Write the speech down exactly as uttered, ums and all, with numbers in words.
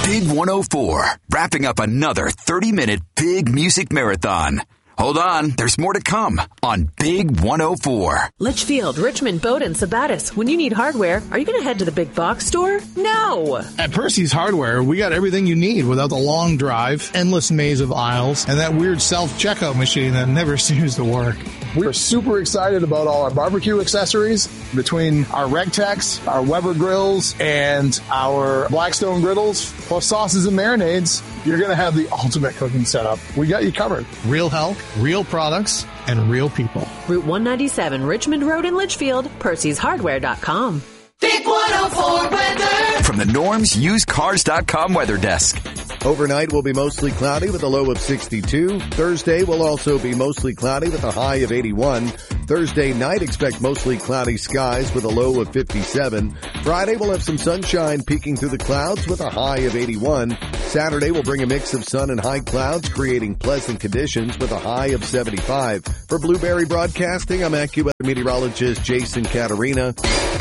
Big one oh four, wrapping up another thirty-minute big music marathon. Hold on, there's more to come on Big one oh four. Litchfield, Richmond, Bowdoin, Sabattis. When you need hardware, are you going to head to the big box store? No! At Percy's Hardware, we got everything you need without the long drive, endless maze of aisles, and that weird self-checkout machine that never seems to work. We're super excited about all our barbecue accessories. Between our RegTex, our Weber grills, and our Blackstone griddles, plus sauces and marinades, you're going to have the ultimate cooking setup. We got you covered. Real help, real products, and real people. Route one ninety-seven, Richmond Road in Litchfield, Percy's Hardware dot com. Big one oh four weather. From the Norm's Used Cars dot com weather desk. Overnight will be mostly cloudy with a low of sixty-two. Thursday will also be mostly cloudy with a high of eighty-one. Thursday night, expect mostly cloudy skies with a low of fifty-seven. Friday will have some sunshine peeking through the clouds with a high of eighty-one. Saturday will bring a mix of sun and high clouds, creating pleasant conditions with a high of seventy-five. For Blueberry Broadcasting, I'm AccuWeather meteorologist Jason Caterina.